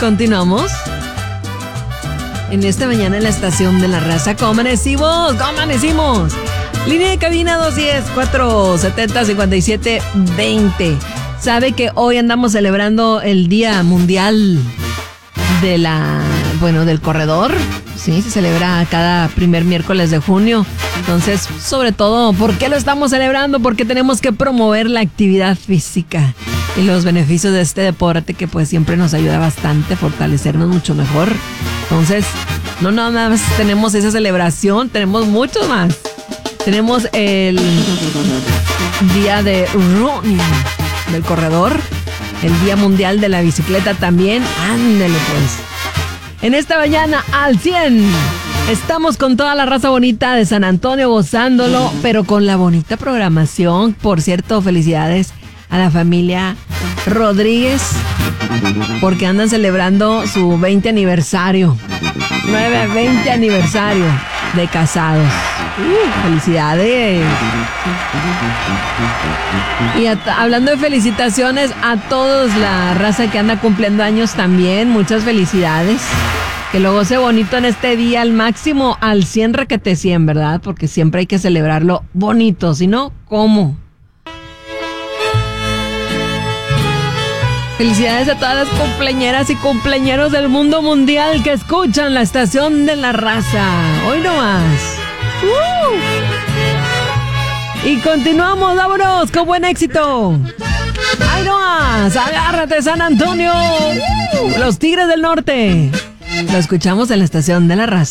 Continuamos. En esta mañana en la estación de la raza, ¿cómo amanecimos? ¿Cómo amanecimos? Línea de cabina 210-470-5720. Sabe que hoy andamos celebrando el Día Mundial del corredor. Sí, se celebra cada primer miércoles de junio. Entonces, sobre todo, ¿por qué lo estamos celebrando? Porque tenemos que promover la actividad física y los beneficios de este deporte que pues siempre nos ayuda bastante a fortalecernos mucho mejor. Entonces, no nada más tenemos esa celebración, tenemos mucho más. Tenemos el día de running, del corredor, el Día Mundial de la Bicicleta también. Ándele pues. En esta mañana al 100 estamos con toda la raza bonita de San Antonio gozándolo, pero con la bonita programación. Por cierto, felicidades a la familia Rodríguez porque andan celebrando su 20 aniversario. 20 aniversario de casados. Felicidades. Y hablando de felicitaciones a todos la raza que anda cumpliendo años también, muchas felicidades. Que lo goce bonito en este día, al máximo, al 100 requete 100, ¿verdad? Porque siempre hay que celebrarlo bonito, si no, ¿cómo? Felicidades a todas las cumpleañeras y cumpleañeros del mundo mundial que escuchan la estación de la raza. Hoy no más. Y continuamos, vámonos, con buen éxito. ¡Ay no más! ¡Agárrate, San Antonio! Los Tigres del Norte. Lo escuchamos en la estación de la raza.